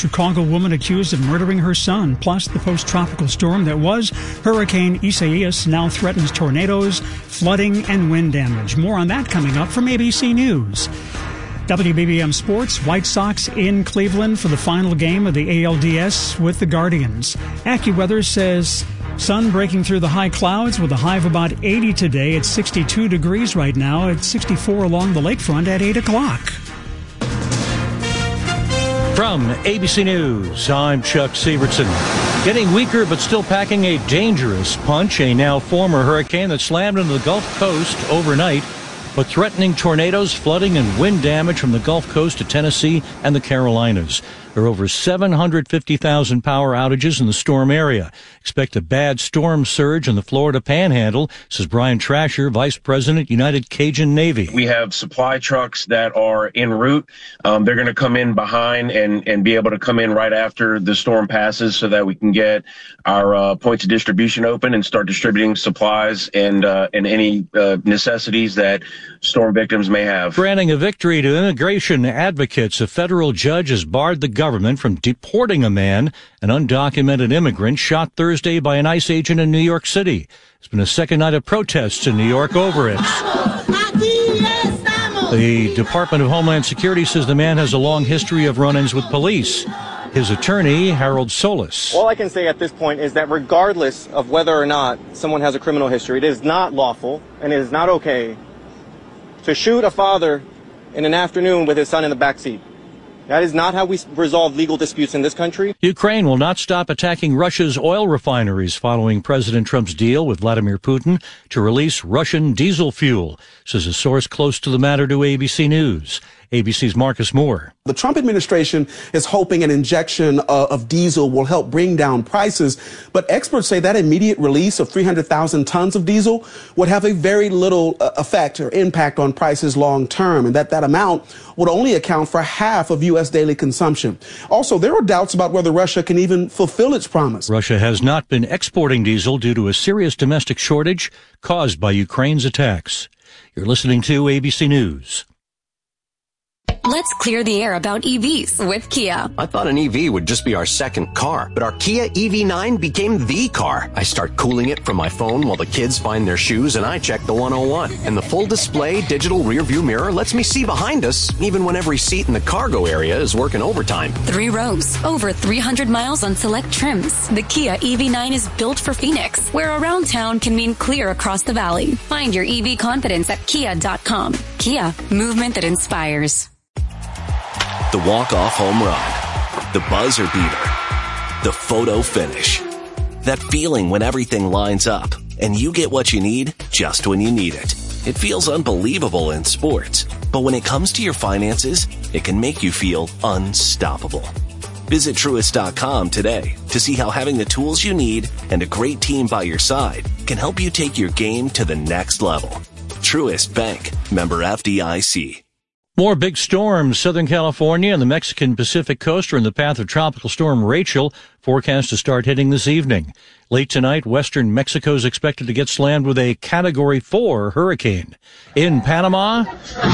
Chicago woman accused of murdering her son, plus the post-tropical storm that was Hurricane Isaias now threatens tornadoes, flooding, and wind damage. More on that coming up from ABC News. WBBM Sports, White Sox in Cleveland for the final game of the ALDS with the Guardians. AccuWeather says sun breaking through the high clouds with a high of about 80 today. It's 62 degrees right now. It's 64 along the lakefront at 8 o'clock. From ABC News, I'm Chuck Severson. Getting weaker but still packing a dangerous punch, a now former hurricane that slammed into the Gulf Coast overnight, but threatening tornadoes, flooding, and wind damage from the Gulf Coast to Tennessee and the Carolinas. There are over 750,000 power outages in the storm area. Expect a bad storm surge in the Florida Panhandle, says Brian Trasher, Vice President, United Cajun Navy. We have supply trucks that are en route. They're going to come in behind and be able to come in right after the storm passes so that we can get our points of distribution open and start distributing supplies and any necessities that storm victims may have. Granting a victory to immigration advocates, a federal judge has barred the government from deporting a man, an undocumented immigrant, shot Thursday by an ICE agent in New York City. There's been a second night of protests in New York over it. The Department of Homeland Security says the man has a long history of run-ins with police. His attorney, Harold Solis. All I can say at this point is that regardless of whether or not someone has a criminal history, it is not lawful and it is not okay to shoot a father in an afternoon with his son in the backseat. That is not how we resolve legal disputes in this country. Ukraine will not stop attacking Russia's oil refineries following President Trump's deal with Vladimir Putin to release Russian diesel fuel, says a source close to the matter to ABC News. ABC's Marcus Moore. The Trump administration is hoping an injection of diesel will help bring down prices, but experts say that immediate release of 300,000 tons of diesel would have a very little effect or impact on prices long term, and that amount would only account for half of U.S. daily consumption. Also, there are doubts about whether Russia can even fulfill its promise. Russia has not been exporting diesel due to a serious domestic shortage caused by Ukraine's attacks. You're listening to ABC News. Let's clear the air about EVs with Kia. I thought an EV would just be our second car, but our Kia EV9 became the car. I start cooling it from my phone while the kids find their shoes and I check the 101. And the full display digital rear view mirror lets me see behind us, even when every seat in the cargo area is working overtime. 3 rows, over 300 miles on select trims. The Kia EV9 is built for Phoenix, where around town can mean clear across the valley. Find your EV confidence at kia.com. Kia, movement that inspires. The walk-off home run, the buzzer beater, the photo finish. That feeling when everything lines up and you get what you need just when you need it. It feels unbelievable in sports, but when it comes to your finances, it can make you feel unstoppable. Visit Truist.com today to see how having the tools you need and a great team by your side can help you take your game to the next level. Truist Bank, member FDIC. More big storms. Southern California and the Mexican Pacific coast are in the path of Tropical Storm Rachel, forecast to start hitting this evening. Late tonight, western Mexico is expected to get slammed with a Category 4 hurricane. In Panama,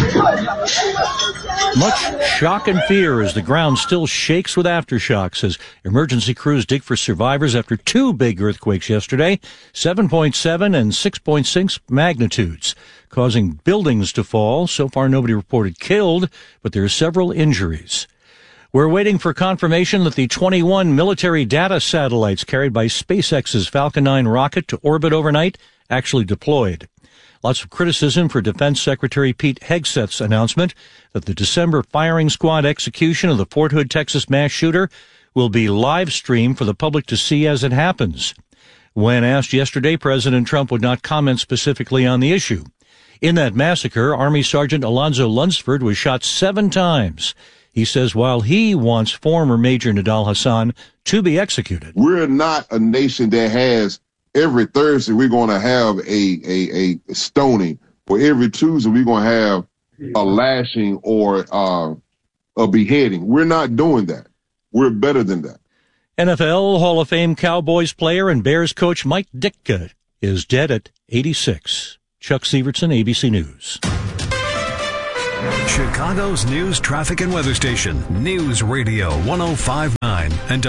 much shock and fear as the ground still shakes with aftershocks as emergency crews dig for survivors after 2 big earthquakes yesterday, 7.7 and 6.6 magnitudes, causing buildings to fall. So far, nobody reported killed, but there are several injuries. We're waiting for confirmation that the 21 military data satellites carried by SpaceX's Falcon 9 rocket to orbit overnight actually deployed. Lots of criticism for Defense Secretary Pete Hegseth's announcement that the December firing squad execution of the Fort Hood, Texas mass shooter will be live streamed for the public to see as it happens. When asked yesterday, President Trump would not comment specifically on the issue. In that massacre, Army Sergeant Alonzo Lunsford was shot 7 times. He says while he wants former Major Nidal Hasan to be executed. We're not a nation that has every Thursday we're going to have a stoning, or every Tuesday we're going to have a lashing or a beheading. We're not doing that. We're better than that. NFL Hall of Fame Cowboys player and Bears coach Mike Ditka is dead at 86. Chuck Severson, ABC News. Chicago's news, traffic, and weather station, News Radio 105.9 and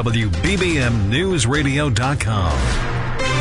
WBBMNewsRadio.com.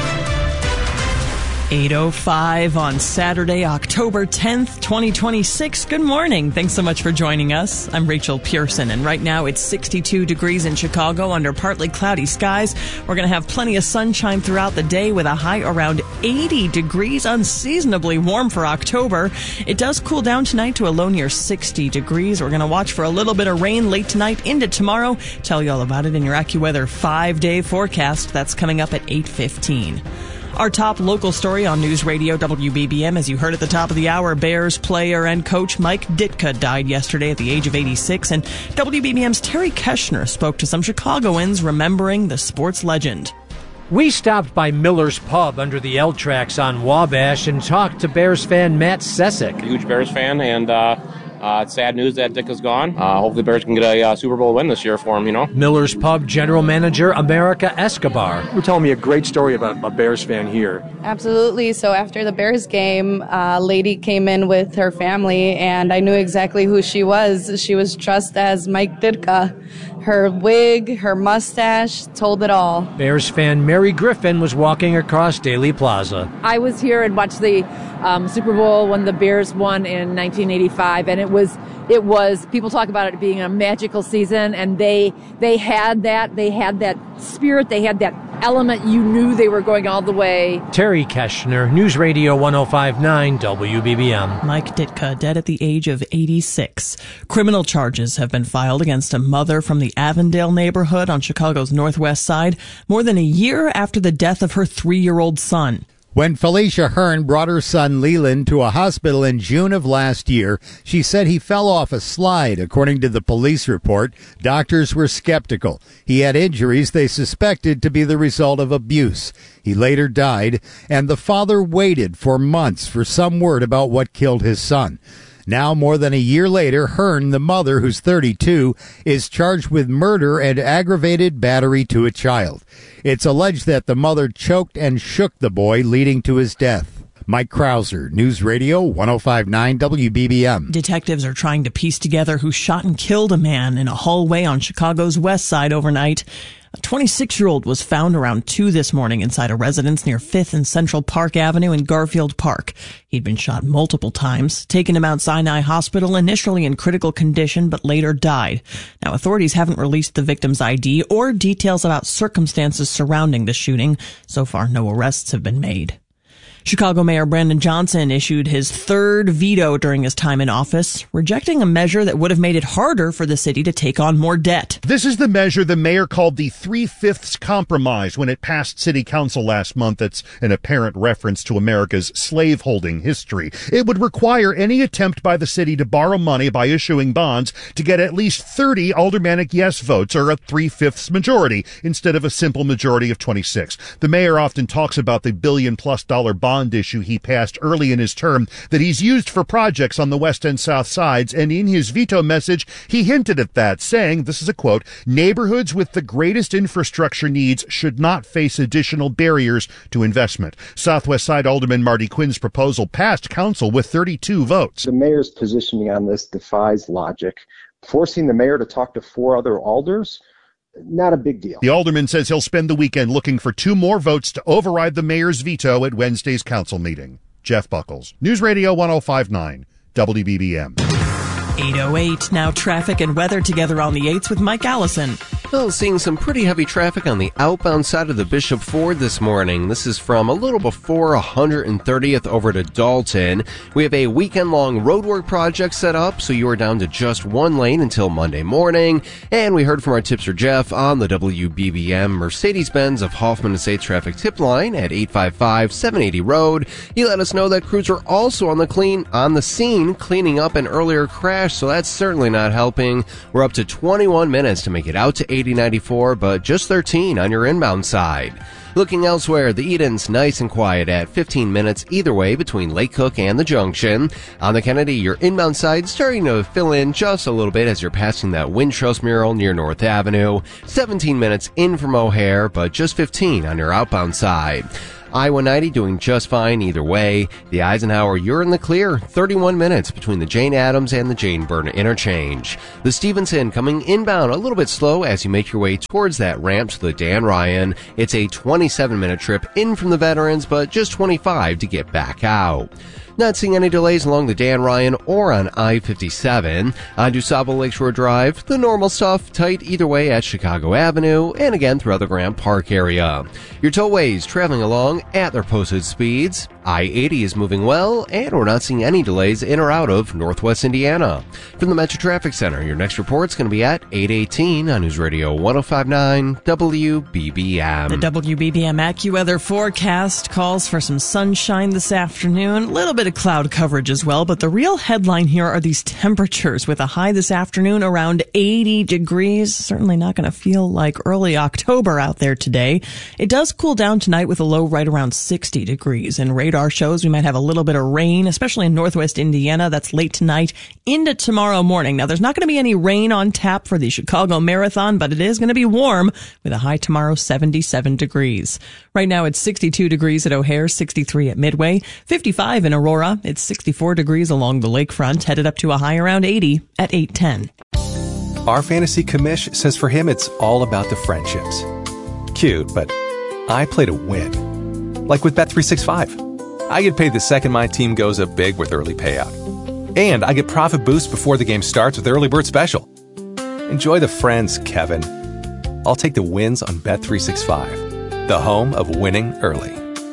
8:05 on Saturday, October 10th, 2026. Good morning. Thanks so much for joining us. I'm Rachel Pearson, and right now it's 62 degrees in Chicago under partly cloudy skies. We're going to have plenty of sunshine throughout the day with a high around 80 degrees, unseasonably warm for October. It does cool down tonight to a low near 60 degrees. We're going to watch for a little bit of rain late tonight into tomorrow. Tell you all about it in your AccuWeather 5-day forecast. That's coming up at 8:15. Our top local story on News Radio WBBM, as you heard at the top of the hour, Bears player and coach Mike Ditka died yesterday at the age of 86, and WBBM's Terry Keschner spoke to some Chicagoans remembering the sports legend. We stopped by Miller's Pub under the L tracks on Wabash and talked to Bears fan Matt Sessick. Huge Bears fan, and it's sad news that Dick is gone. Hopefully Bears can get a Super Bowl win this year for him, you know. Miller's Pub general manager America Escobar. You're telling me a great story about a Bears fan here. Absolutely. So after the Bears game, a lady came in with her family, and I knew exactly who she was. She was dressed as Mike Ditka. Her wig, her mustache, told it all. Bears fan Mary Griffin was walking across Daly Plaza. I was here and watched the Super Bowl when the Bears won in 1985, and it was people talk about it being a magical season, and they had that spirit, they had that element. You knew they were going all the way. Terry Keschner, News Radio 105.9 WBBM. Mike Ditka dead at the age of 86. Criminal charges have been filed against a mother from the Avondale neighborhood on Chicago's northwest side more than a year after the death of her 3-year-old son. When Felicia Hearn brought her son Leland to a hospital in June of last year, she said he fell off a slide. According to the police report, doctors were skeptical. He had injuries they suspected to be the result of abuse. He later died, and the father waited for months for some word about what killed his son. Now, more than a year later, Hearn, the mother, who's 32, is charged with murder and aggravated battery to a child. It's alleged that the mother choked and shook the boy, leading to his death. Mike Krauser, News Radio 105.9 WBBM. Detectives are trying to piece together who shot and killed a man in a hallway on Chicago's west side overnight. A 26-year-old was found around 2 this morning inside a residence near 5th and Central Park Avenue in Garfield Park. He'd been shot multiple times, taken to Mount Sinai Hospital initially in critical condition, but later died. Now, authorities haven't released the victim's ID or details about circumstances surrounding the shooting. So far, no arrests have been made. Chicago Mayor Brandon Johnson issued his third veto during his time in office, rejecting a measure that would have made it harder for the city to take on more debt. This is the measure the mayor called the 3/5 compromise when it passed city council last month. It's an apparent reference to America's slaveholding history. It would require any attempt by the city to borrow money by issuing bonds to get at least 30 aldermanic yes votes, or a 3/5 majority, instead of a simple majority of 26. The mayor often talks about the $1 billion+ bond issue he passed early in his term that he's used for projects on the west and south sides, and in his veto message, he hinted at that, saying, this is a quote, "Neighborhoods with the greatest infrastructure needs should not face additional barriers to investment." Southwest Side Alderman Marty Quinn's proposal passed council with 32 votes. The mayor's positioning on this defies logic. Forcing the mayor to talk to 4 other alders, not a big deal. The alderman says he'll spend the weekend looking for 2 more votes to override the mayor's veto at Wednesday's council meeting. Jeff Buckles, News Radio 105.9 WBBM. 8:08, now traffic and weather together on the 8s with Mike Allison. Well, seeing some pretty heavy traffic on the outbound side of the Bishop Ford this morning. This is from a little before 130th over to Dalton. We have a weekend-long roadwork project set up, so you are down to just 1 lane until Monday morning. And we heard from our tipster Jeff on the WBBM Mercedes-Benz of Hoffman & State traffic tip line at 855-780 Road. He let us know that crews are also on the scene cleaning up an earlier crash, so that's certainly not helping. We're up to 21 minutes to make it out to 8094, but just 13 on your inbound side. Looking elsewhere, the Eden's nice and quiet at 15 minutes either way between Lake Cook and the Junction. On the Kennedy, your inbound side starting to fill in just a little bit as you're passing that Wintrust mural near North Avenue. 17 minutes in from O'Hare, but just 15 on your outbound side. I-190 doing just fine either way. The Eisenhower, you're in the clear. 31 minutes between the Jane Addams and the Jane Byrne interchange. The Stevenson coming inbound a little bit slow as you make your way towards that ramp to the Dan Ryan. It's a 27-minute trip in from the Veterans, but just 25 to get back out. Not seeing any delays along the Dan Ryan or on I-57. On DuSable Lakeshore Drive, the normal stuff, tight either way at Chicago Avenue and again throughout the Grant Park area. Your tollways traveling along at their posted speeds. I-80 is moving well, and we're not seeing any delays in or out of Northwest Indiana. From the Metro Traffic Center, your next report's going to be at 8:18 on News Radio 105.9 WBBM. The WBBM AccuWeather forecast calls for some sunshine this afternoon, a little bit of cloud coverage as well, but the real headline here are these temperatures with a high this afternoon around 80 degrees. Certainly not going to feel like early October out there today. It does cool down tonight with a low right around 60 degrees, and radar shows we might have a little bit of rain, especially in northwest Indiana. That's late tonight into tomorrow morning. Now, there's not going to be any rain on tap for the Chicago Marathon, but it is going to be warm with a high tomorrow 77 degrees. Right now, it's 62 degrees at O'Hare, 63 at Midway, 55 in Aurora. It's 64 degrees along the lakefront, headed up to a high around 80 at 8:10. Our fantasy commish says for him it's all about the friendships. Cute, but I play to win. Like with Bet365. I get paid the second my team goes up big with early payout. And I get profit boost before the game starts with Early Bird Special. Enjoy the friends, Kevin. I'll take the wins on Bet365, the home of winning early.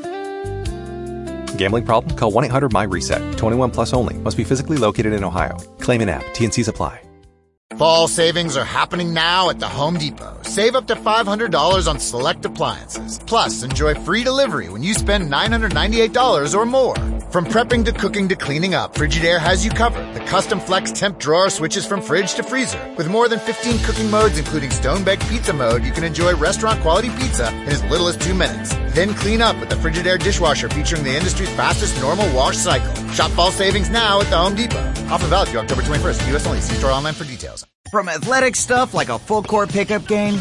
Gambling problem? Call 1-800-MY-RESET. 21 plus only. Must be physically located in Ohio. Claim in app. T&Cs apply. Fall savings are happening now at the Home Depot. Save up to $500 on select appliances. Plus, enjoy free delivery when you spend $998 or more. From prepping to cooking to cleaning up, Frigidaire has you covered. The custom flex temp drawer switches from fridge to freezer. With more than 15 cooking modes, including stone-baked pizza mode, you can enjoy restaurant-quality pizza in as little as 2 minutes. Then clean up with the Frigidaire dishwasher featuring the industry's fastest normal wash cycle. Shop fall savings now at the Home Depot. Offer valid through October 21st. U.S. only. See store online for details. From athletic stuff like a full-court pickup game,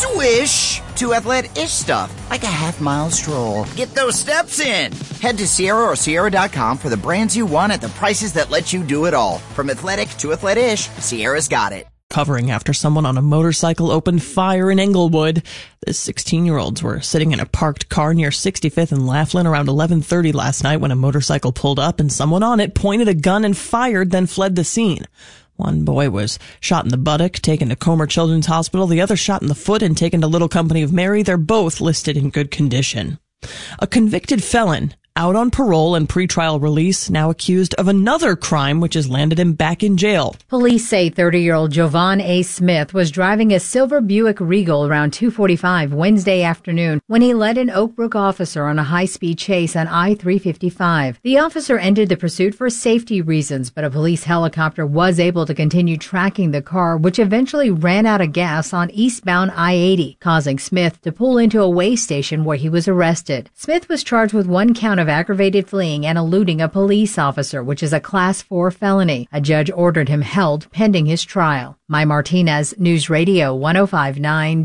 swish, to athletic-ish stuff like a half-mile stroll. Get those steps in. Head to Sierra or Sierra.com for the brands you want at the prices that let you do it all. From athletic to athletic-ish, Sierra's got it. Covering after someone on a motorcycle opened fire in Englewood. The 16-year-olds were sitting in a parked car near 65th and Laughlin around 11:30 last night when a motorcycle pulled up and someone on it pointed a gun and fired, then fled the scene. One boy was shot in the buttock, taken to Comer Children's Hospital. The other shot in the foot and taken to Little Company of Mary. They're both listed in good condition. A convicted felon out on parole and pretrial release, now accused of another crime which has landed him back in jail. Police say 30-year-old Jovan A. Smith was driving a silver Buick Regal around 2:45 Wednesday afternoon when he led an Oak Brook officer on a high-speed chase on I-355. The officer ended the pursuit for safety reasons, but a police helicopter was able to continue tracking the car, which eventually ran out of gas on eastbound I-80, causing Smith to pull into a weigh station where he was arrested. Smith was charged with one count of aggravated fleeing and eluding a police officer, which is a Class 4 felony. A judge ordered him held pending his trial. Mai Martinez, News Radio 105.9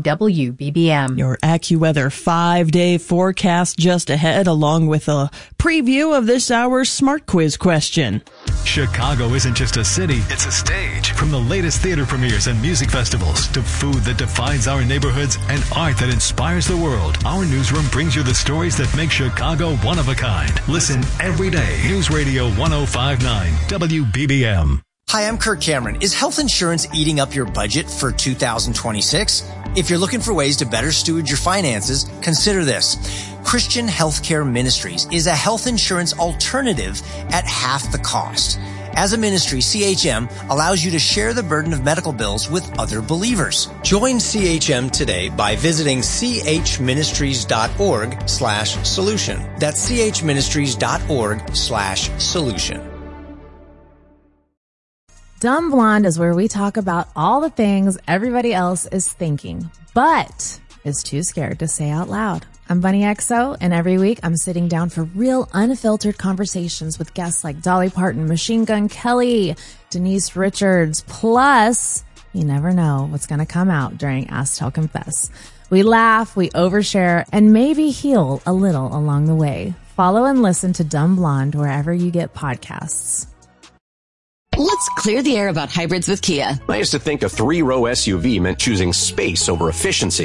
WBBM. Your AccuWeather 5-day forecast just ahead, along with a preview of this hour's Smart Quiz question. Chicago isn't just a city, it's a stage. From the latest theater premieres and music festivals to food that defines our neighborhoods and art that inspires the world, our newsroom brings you the stories that make Chicago one of a kind. Listen every day. News Radio 105.9 WBBM. Hi, I'm Kirk Cameron. Is health insurance eating up your budget for 2026? If you're looking for ways to better steward your finances, consider this. Christian Healthcare Ministries is a health insurance alternative at half the cost. As a ministry, CHM allows you to share the burden of medical bills with other believers. Join CHM today by visiting chministries.org/solution. That's chministries.org/solution. Dumb Blonde is where we talk about all the things everybody else is thinking, but is too scared to say out loud. I'm Bunny XO, and every week I'm sitting down for real unfiltered conversations with guests like Dolly Parton, Machine Gun Kelly, Denise Richards, plus You never know what's going to come out during Ask Tell Confess. We laugh, we overshare, and maybe heal a little along the way. Follow and listen to Dumb Blonde wherever you get podcasts. Let's clear the air about hybrids with Kia. I used to think a 3-row SUV meant choosing space over efficiency.